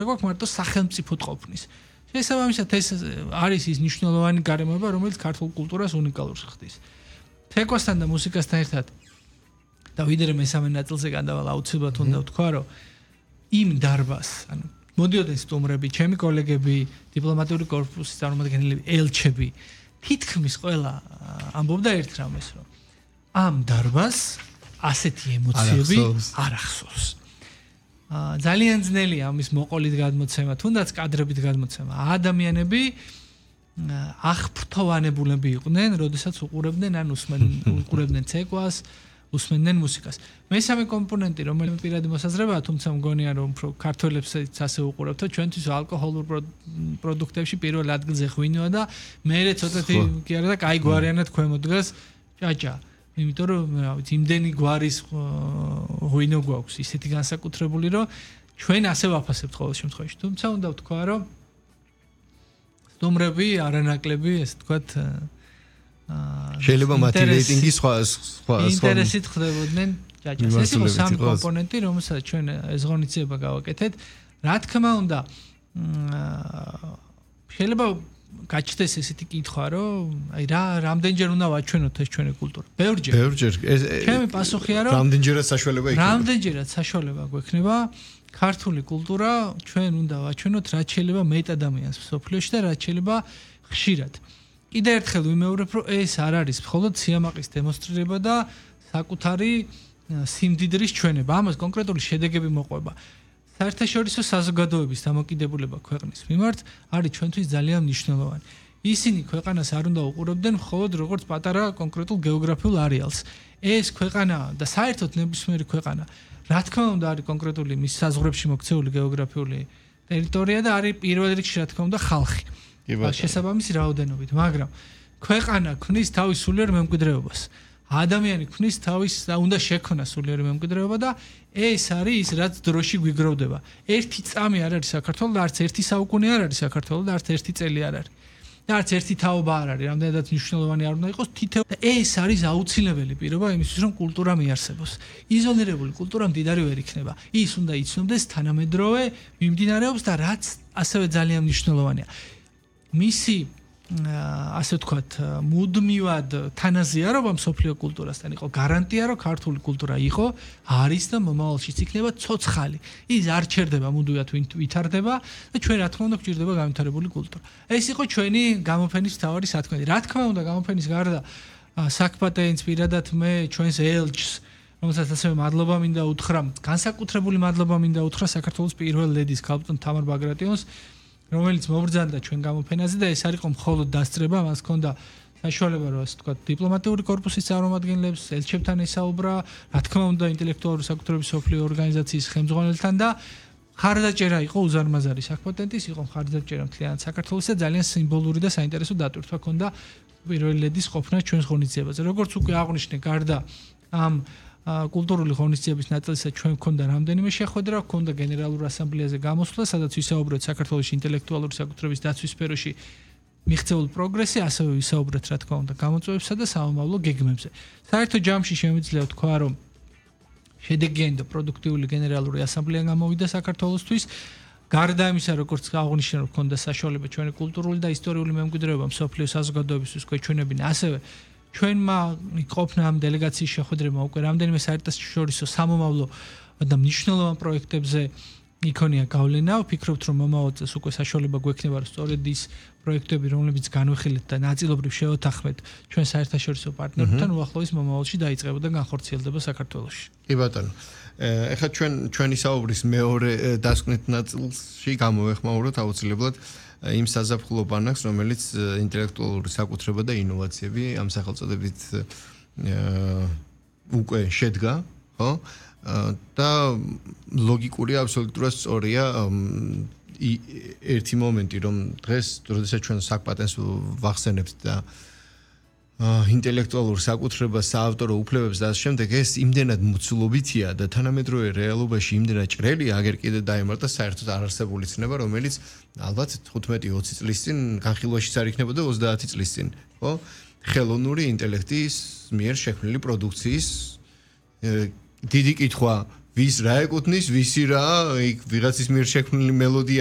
რა გვაქვს მარტო სახელმწიფოდ ყოფნის. შესაბამისად ეს არის ის მნიშვნელოვანი გარემოება, რომელიც ქართულ კულტურას უნიკალურს ხდის. თექვასთან და მუსიკასთან ერთად და ვიდრე მესამე ნაწილზე გადავალ აუცილებლად უნდა ვთქვა, რომ იმ დარბაზს, ანუ მოდიოდნენ სტუმრები, ჩემი კოლეგები, დიპლომატიური კორპუსის წარმომადგენლები, ელჩები, თითქმის ყველა ამბობდა ერთ რამეს, რომ ამ დარბაზს ასეთი ემოციები არ ახსოვს. ძალიან ძნელია ამის მოყოლით გადმოცემა, თუნდაც კადრებით გადმოცემა. ადამიანები აღფრთოვანებულები იყვნენ, როდესაც უყურებდნენ ან უყურებდნენ ცეკვას, უსმენდნენ მუსიკას. მესამე კომპონენტი, რომელიც პირადი მოსაზრებაა, თუმცა მგონია, რომ უფრო ქართველებსაც ასე უყურებთ, ჩვენთვის ალკოჰოლურ პროდუქტებში პირველ ადგილზე ღვინოა და მერე ცოტათი კი არა და კაი გვარიანად ქვემოთ დგას ჭაჭა. იმიტომ რომ რა ვიცი, იმდენი გვარის ღვინო გვაქვს, ისეთი განსაკუთრებული, რომ ჩვენ ასე ვაფასებთ ყოველ შემთხვევაში. თუმცა უნდა ვთქვა, რომ სტუმრები არანაკლები, ესე ვთქვათ, შეიძლება მათი რეიტინგი სხვა ინტერესით ხდებოდნენ ჭაჭას. ეს იყო სამი კომპონენტი, რომელსაც ჩვენ ეს ღონისძიება გავაკეთეთ. რა თქმა უნდა, შეიძლება გაჩნდეს ესეთი კითხვა, რომ აი რამდენჯერ უნდა ვაჩვენოთ ეს ჩვენი კულტურა? ბევრჯერ. ჩემი პასუხია, რომ რამდენჯერაც საშუალება იქნება. რამდენჯერაც საშუალება გვექნება ქართული კულტურა ჩვენ უნდა ვაჩვენოთ, რაც შეიძლება მეტ ადამიანს მსოფლიოში და რაც შეიძლება ხშირად. კიდევ ერთხელ ვიმეორებ, რომ ეს არ არის მხოლოდ სიამაყის დემონსტრირება და საკუთარი სიმდიდრის ჩვენება. ამას კონკრეტული შედეგები მოყვება. საერთაშორისო საზოგადოების დამოკიდებულება ქვეყნის მიმართ არის ჩვენთვის ძალიან მნიშვნელოვანი. ისინი ქვეყანას არ უნდა უყურებდნენ მხოლოდ როგორც პატარა კონკრეტულ გეოგრაფიულ არეალს. ეს ქვეყანა და საერთოდ ნებისმიერი ქვეყანა, რა თქმა უნდა, არის კონკრეტული მის საზღვრებში მოქცეული გეოგრაფიული ტერიტორია და არის პირველ რიგში რა თქმა უნდა ხალხი. შესაბამისი რაოდენობით, მაგრამ ქვეყანა ქმნის თავის სულიერ მემკვიდრეობას. ადამიანი ქმნის თავის და უნდა შექმნას სულიერი მემკვიდრეობა და ეს არის ის, რაც დროში გვიგროვდება. ერთი წამი არ არის საქართველოს და არც ერთი საუკუნე არ არის საქართველოს და არც ერთი წელი არ არის. და არც ერთი თაობა არ არის, რამდენადაც მნიშვნელოვანი არ უნდა იყოს თითო. ეს არის აუცილებელი პირობა იმისთვის, რომ კულტურა მიარსებოს. იზოლირებული კულტურა მდიდარი ვერ იქნება. ის უნდა იცნობდეს თანამედროვე მიმდინარეობს და რაც ასევე ძალიან მნიშვნელოვანია. მისი ასე ვთქვათ, მუდმივად თანაზიარობა მსოფლიო კულტურასთან იყო გარანტია, რომ ქართული კულტურა იყო, არის და მომავალშიც იქნება ცოცხალი. ის არ ჩერდება მუდმივად ვითარდება და ჩვენ რა თქმა უნდა გვჭირდება განვითარებული კულტურა. ეს იყო ჩვენი გამოფენის მთავარი სათქმელი. რა თქმა უნდა, გამოფენის გარდა საქმე-პატენს პირადად მე ჩვენს ელჩს, რომელსაც ასევე მადლობა მინდა უთხრა, განსაკუთრებული მადლობა მინდა უთხრა საქართველოს პირველ ლედის ქალბატონ თამარ ბაგრატიონს, რომელიც მობრძანდა ჩვენ გამოფენაზე და ეს არ იყო მხოლოდ დასწრება, მას ჰქონდა საშუალება, რომ ასე ვთქვათ, დიპლომატიური კორპუსის წარმომადგენლებს, ელჩებთან ესაუბრა, რა თქმა უნდა, ინტელექტუალური საკუთრების სოფლიო ორგანიზაციის ხელმძღვანელთან და ხარდაჭერა იყო უზარმაზარი საქმე-პატენტის, იყო ხარდაჭერა მთლიანად საქართველოს და ძალიან სიმბოლური და საინტერესო დატვირთვა ჰქონდა პირველ ლედის ყოფნა ჩვენს ღონისძიებაზე. როგორც უკვე აღვნიშნე, გარდა ამ კულტურული ღონისძიების ნაწილისა ჩვენ გვქონდა რამდენიმე შეხვედრა, გვქონდა გენერალურ ასამბლეაზე გამოსვლა, სადაც ვისაუბრეთ საქართველოს ინტელექტუალური საკუთრების დაცვის სფეროში მიღწეულ პროგრესი, ასევე ვისაუბრეთ რა თქმა უნდა გამოწვევებსა და სამომავლო გეგმებზე. საერთო ჯამში შემიძლია ვთქვა, რომ შედეგიანი და პროდუქტიული გენერალური ასამბლეა გამოვიდა საქართველოსთვის. გარდა იმისა, როგორც აღნიშნე, რომ გვქონდა საშუალება ჩვენი კულტურული და ისტორიული მემკვიდრეობა მსოფლიო საზოგადოებისთვის გვეჩვენებინა, ასევე ჩვენმა ყოფნა ამ დელეგაციის შეხვედრებმა უკვე რამდენიმე საერთაშორისო სამომავლო და მნიშვნელოვან პროექტებზე იქონია გავლენა. ვფიქრობთ, რომ მომავალ წელს უკვე საშუალება გვექნება, რომ სწორედ ის პროექტები, რომლებიც განვიხილეთ და ნაწილობრივ შევათანხმეთ ჩვენ საერთაშორისო პარტნიორებთან, უახლოეს მომავალში დაიწყება და განხორციელდება საქართველოში. კი ბატონო. ეხლა ჩვენი საუბრის მეორე დასკვნით ნაწილში გამოვეხმაუროთ აუცილებლად იმ საზაფხულო ბანაკს, რომელიც ინტელექტუალური საკუთრება და ინოვაციები ამ სახელწოდებით უკვე შედგა, ხო? და ლოგიკურია, აბსოლუტურად სწორია ერთი მომენტი, რომ დღეს, როდესაც ჩვენ საქმე-პატენტს ვახსენებთ და ინტელექტუალურ საკუთრებას, საავტორო უფლებებს და ასე შემდეგ, ეს იმდენად მოცულობითია და თანამედროვე რეალობაში იმდენად ჭრელია, აგერ კიდე დაემართა საერთოდ არარსებული ცნება, რომელიც ალბათ 15-20 წლის წინ განხილვაშიც არ იქნებოდა 30 წლის წინ, ხო? ხელოვნური ინტელექტის მიერ შექმნილი პროდუქციის დიდი კითხვა ვის რა ეკუთვნის, ვისი რა, იქ ვიღაცის მიერ შექმნილი მელოდია